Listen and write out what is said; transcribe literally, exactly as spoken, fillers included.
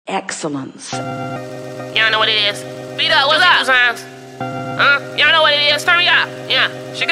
excellence. Y'all know what it is. Beat up, what's up? Huh? Y'all know what it is. Turn me up. Yeah. She got